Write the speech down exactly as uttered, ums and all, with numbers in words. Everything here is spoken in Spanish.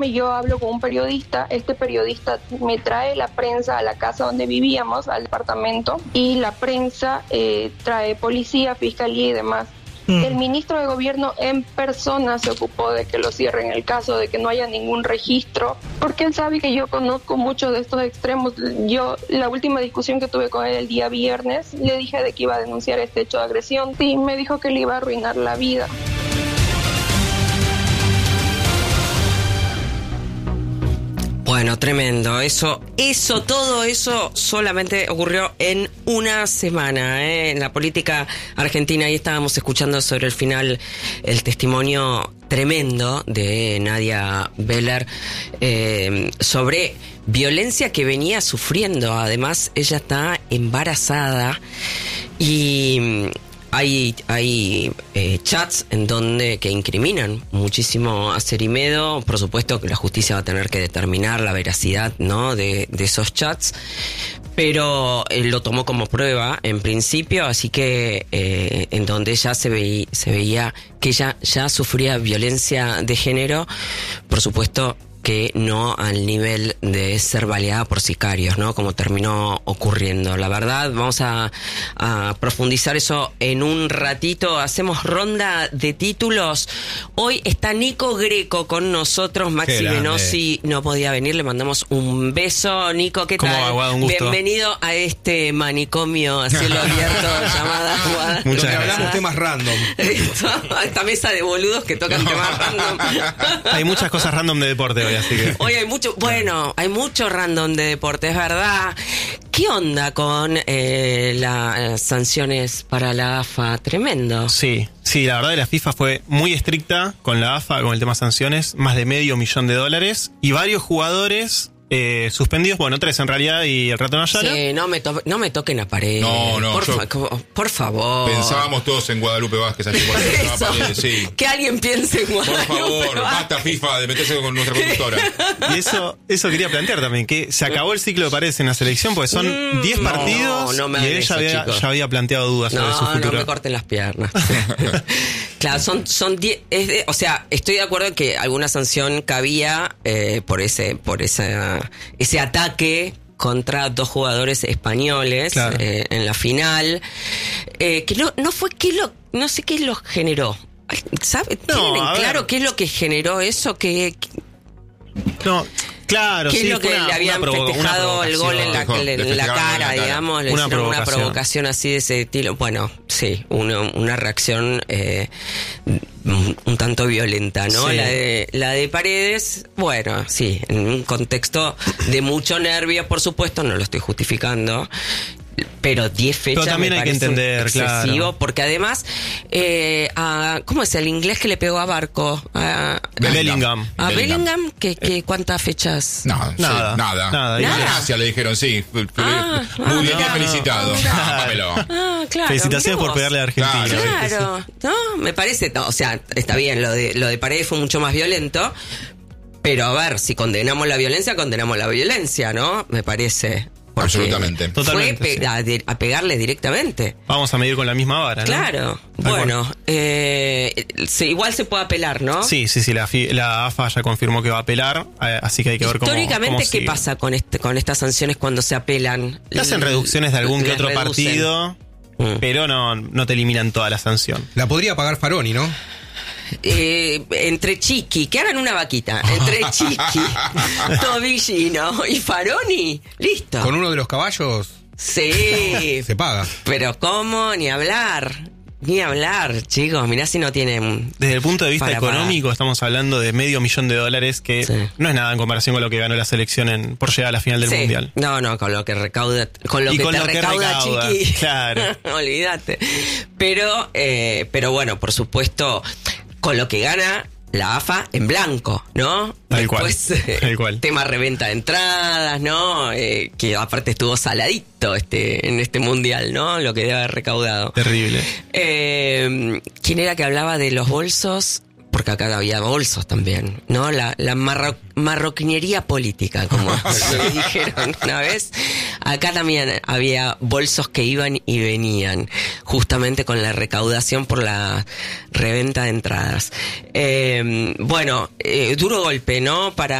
Yo hablo con un periodista, este periodista me trae la prensa a la casa donde vivíamos, al departamento, y la prensa eh, trae policía, fiscalía y demás. Mm. El ministro de Gobierno en persona se ocupó de que lo cierren el caso, de que no haya ningún registro, porque él sabe que yo conozco mucho de estos extremos. Yo, la última discusión que tuve con él el día viernes, le dije de que iba a denunciar este hecho de agresión, y me dijo que le iba a arruinar la vida. Bueno, tremendo. Eso, eso, todo eso solamente ocurrió en una semana, ¿eh? En la política argentina. Ahí estábamos escuchando sobre el final el testimonio tremendo de Nadia Beller eh, sobre violencia que venía sufriendo. Además, ella está embarazada y Hay, hay eh, chats en donde que incriminan muchísimo a Cerimedo. Por supuesto que la justicia va a tener que determinar la veracidad, ¿no?, de, de esos chats, pero él lo tomó como prueba en principio, así que eh, en donde ya se, veí, se veía que ella ya sufría violencia de género, por supuesto que no al nivel de ser baleada por sicarios, ¿no?, como terminó ocurriendo. La verdad, vamos a, a profundizar eso en un ratito. Hacemos ronda de títulos. Hoy está Nico Greco con nosotros. Maxi Venosi no podía venir, le mandamos un beso. Nico, ¿qué tal? ¿Cómo va? Un gusto. Bienvenido a este manicomio a cielo abierto llamada Aguada. Muchas gracias. Hablamos temas random. Esta, esta mesa de boludos que tocan temas random. Hay muchas cosas random de deporte hoy. Así que... Hoy hay mucho, bueno, hay mucho random de deporte, es verdad. ¿Qué onda con eh, las sanciones para la A F A? Tremendo. Sí, sí, la verdad la FIFA fue muy estricta con la A F A, con el tema sanciones, más de medio millón de dólares y varios jugadores eh, suspendidos, bueno, tres en realidad y el ratón Ayala. Sí, no me, to- no me toquen a pared. No, no, por, yo- fa- por favor. Pensábamos todos en Guadalupe Vázquez allí por Eso, Paredes, sí. que alguien piense en Por Guadalupe favor, Vázquez. basta FIFA de meterse con nuestra conductora. Y eso, eso quería plantear también, que se acabó el ciclo de Paredes en la selección, porque son diez no, partidos no me y hagan él eso, ya había, chicos. ya había planteado dudas sobre su No, futuro. no me corten las piernas. Claro, son son die- es de- o sea, estoy de acuerdo en que alguna sanción cabía eh, por ese por esa ese ataque contra dos jugadores españoles, Claro. eh, en la final, eh, que no, no fue que lo no sé qué lo generó. ¿Sabe? No, ¿Tienen a ver. claro qué es lo que generó eso? ¿Qué, No, claro, qué sí, es lo que fue una- le habían una provo- una festejado el gol en la, provocación. en Le la festejaron cara, en la cara. digamos? Le Una hicieron una provocación. provocación así de ese estilo. Bueno, sí, una, una reacción eh, un, un tanto violenta, ¿no? Sí. La de, la de Paredes, bueno, sí, en un contexto de mucho nervio, por supuesto, no lo estoy justificando. Pero diez fechas Pero también me hay que parece entender, excesivo, claro. porque además, eh, a, ¿cómo es el inglés que le pegó a Barco? A, Bellingham. a Bellingham. Bellingham, ¿qué, qué, ¿cuántas fechas? No, Nada, sí, nada. nada. Nada. Nada. Gracias, le dijeron, sí. Ah, Muy ah, bien, mirá. bien felicitado. Ah, Pamelo. Ah, claro. Felicitaciones mirá por vos. pegarle a Argentina. Claro. Claro, no, me parece, no, o sea, está bien, lo de lo de Paredes fue mucho más violento, pero a ver, si condenamos la violencia, condenamos la violencia, ¿no? Me parece. Porque Absolutamente. Fue Totalmente, pe- sí. a, de- a pegarle directamente. Vamos a medir con la misma vara, ¿no? Claro. Tal Bueno, cual. eh, se- igual se puede apelar, ¿no? Sí, sí, sí, la, F I- la A F A ya confirmó que va a apelar, eh, así que hay que ver cómo Históricamente, cómo ¿qué sigue. pasa con este con estas sanciones cuando se apelan? Te hacen reducciones de algún que Les otro reducen. partido, Mm. pero no, no te eliminan toda la sanción. La podría pagar Faroni, ¿no? Eh, entre Chiqui, que hagan una vaquita, entre Chiqui, Tobillino y Faroni, listo. Con uno de los caballos Sí, se paga. pero ¿cómo? Ni hablar, ni hablar, chicos, mirá si no tienen... Desde el punto de vista Para económico, estamos hablando de medio millón de dólares, que Sí. no es nada en comparación con lo que ganó la selección en, por llegar a la final del Sí. Mundial. No, no, con lo que recauda, con lo Y que con te lo que recauda, recauda, Chiqui. claro. Olvídate. Pero, eh, pero bueno, por supuesto, con lo que gana la A F A en blanco, ¿no? Tal cual, Después, eh, tal cual. tema reventa de entradas, ¿no? Eh, que aparte estuvo saladito este en este mundial, ¿no? Lo que debe haber recaudado. Terrible. Eh, ¿Quién era que hablaba de los bolsos? Porque acá había bolsos también, ¿no? La, la marro- marroquinería política, como me dijeron una vez. Acá también había bolsos que iban y venían, justamente con la recaudación por la reventa de entradas. Eh, bueno, eh, duro golpe, ¿no? Para